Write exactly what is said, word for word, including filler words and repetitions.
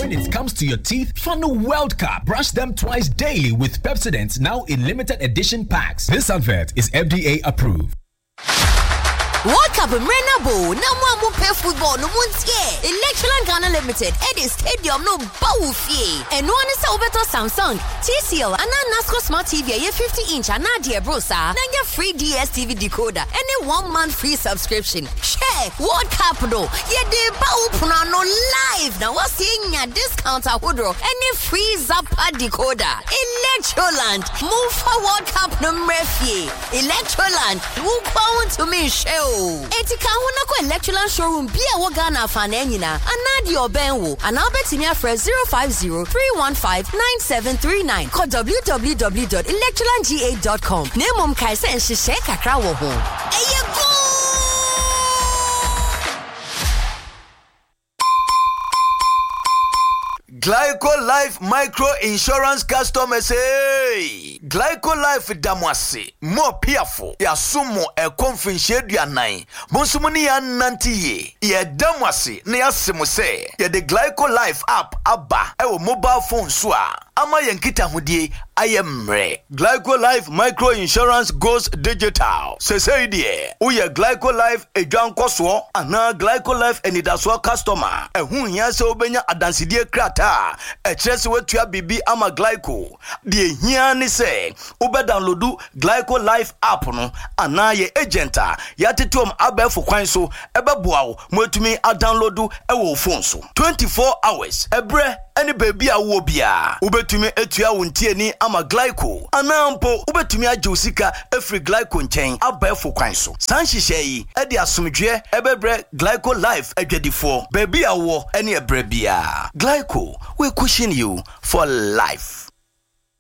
when it comes to your teeth, Fano World Cup. Brush them twice daily with Pepsodent, now in limited edition packs. This advert is F D A approved. World Cup Renabo, no more pay football, no one's here. Electroland Ghana Limited, Eddie Stadium, no bow fee. And one is over to Samsung, T C L, and a NASCO Smart T V, a fifty inch, and Nadia Brosa, and your free D S T V decoder, and a one month free subscription. Share World Cup, no, yeah, they bow punano live. Now, what's seeing your discount at Woodrow, and a free Zappa decoder. Electroland, move for World Cup no refie. Electroland, move on to me, show. Etika huna ko Electroland showroom bia wo Ghana fananyina anadi obenwo anabeti me afre zero five zero three one five nine seven three nine call w w w dot electroland g eight dot com nemom kai se nhihye kakra wo ho eyego Glyco Life Micro Insurance customers, hey! Glyco Life damwase, more piafo, ya sumo e konfinche duanai, bonsumuni ya nantiye, ye damwase, ne ya semose, ye de Glyco Life app aba, ewo mobile phone swa, ama yenkita hudie, ayemre. Glyco Life Micro Insurance goes digital. Sese die, uye Glyco Life e dwan koswo, ana Glyco Life enidaswa customer, e hu hiya se obenya adansidie krata, e chese wetua bibi ama Glyco. Die hiya ni se, ube downloadu Glyco Life app no, ana ye agenta, ya tituom abefu kwanso, ebe buawo, mwetumi a downloadu ewo phone so. twenty-four hours, ebre, any baby a wobia, ube tumi etua wuntie ni ama Glyco. Anampo, ube tumi a josika efri Glyco nchen, abefu kwanso. Sanshisheyi, edi asumdwe, ebebre Glyco Life edwedifo, baby a wo, any ebrebia. Glyco, we cushion you for life.